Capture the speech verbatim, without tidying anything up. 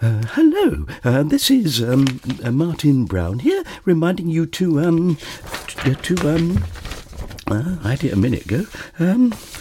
Uh, hello, uh, this is um, uh, Martin Brown here, reminding you to um, t- to um, uh, I had it a minute ago. Um,